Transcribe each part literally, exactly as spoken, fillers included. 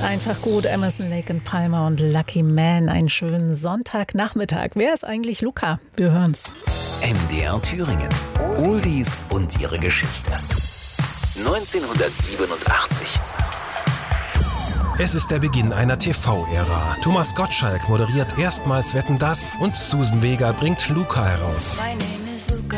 Einfach gut. Emerson, Lake and Palmer und Lucky Man. Einen schönen Sonntagnachmittag. Wer ist eigentlich Luca? Wir hören's. M D R Thüringen. Oldies und ihre Geschichte. neunzehnhundertsiebenundachtzig. Es ist der Beginn einer T V-Ära. Thomas Gottschalk moderiert erstmals Wetten, dass und Suzanne Vega bringt Luca heraus. My name is Luca.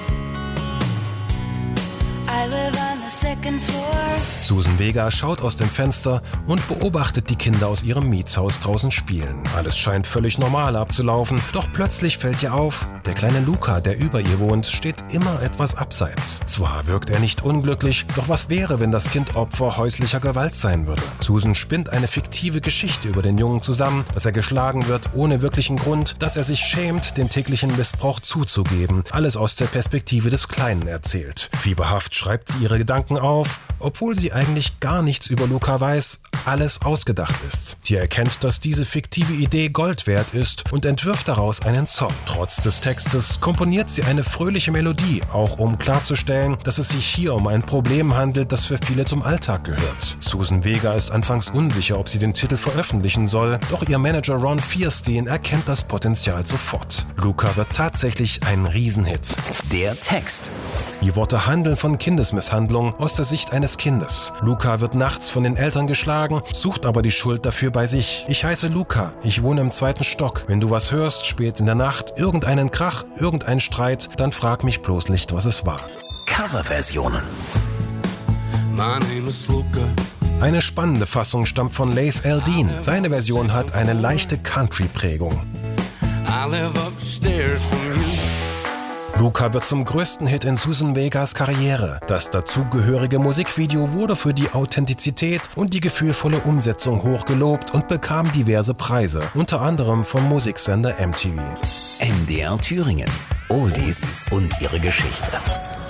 I live on the second floor. Suzanne Vega schaut aus dem Fenster und beobachtet die Kinder aus ihrem Mietshaus draußen spielen. Alles scheint völlig normal abzulaufen, doch plötzlich fällt ihr auf, der kleine Luca, der über ihr wohnt, steht immer etwas abseits. Zwar wirkt er nicht unglücklich, doch was wäre, wenn das Kind Opfer häuslicher Gewalt sein würde? Susan spinnt eine fiktive Geschichte über den Jungen zusammen, dass er geschlagen wird ohne wirklichen Grund, dass er sich schämt, den täglichen Missbrauch zuzugeben. Alles aus der Perspektive des Kleinen erzählt. Fieberhaft schreibt sie ihre Gedanken auf, obwohl sie eigentlich gar nichts über Luca weiß, alles ausgedacht ist. Sie erkennt, dass diese fiktive Idee Gold wert ist und entwirft daraus einen Song. Trotz des Textes komponiert sie eine fröhliche Melodie, auch um klarzustellen, dass es sich hier um ein Problem handelt, das für viele zum Alltag gehört. Suzanne Vega ist anfangs unsicher, ob sie den Titel veröffentlichen soll, doch ihr Manager Ron Fierstein erkennt das Potenzial sofort. Luca wird tatsächlich ein Riesenhit. Der Text. Die Worte handeln von Kindesmisshandlung aus der Sicht eines Kindes. Luca wird nachts von den Eltern geschlagen, sucht aber die Schuld dafür bei sich. Ich heiße Luca, ich wohne im zweiten Stock. Wenn du was hörst, spät in der Nacht, irgendeinen Krach, irgendein Streit, dann frag mich bloß nicht, was es war. Coverversionen. My name is Luca. Eine spannende Fassung stammt von Laith Al-Deen. Seine Version hat eine leichte Country-Prägung. I live upstairs from you. Luca wird zum größten Hit in Suzanne Vegas Karriere. Das dazugehörige Musikvideo wurde für die Authentizität und die gefühlvolle Umsetzung hochgelobt und bekam diverse Preise, unter anderem vom Musiksender M T V. M D R Thüringen. Oldies und ihre Geschichte.